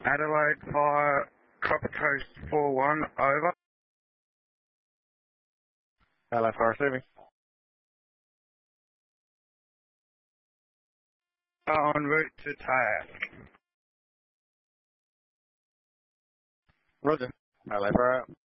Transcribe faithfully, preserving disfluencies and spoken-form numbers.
Adelaide Fire, Copper Coast four one, over. Adelaide Fire receiving. En route to task. Roger. Adelaide Fire out.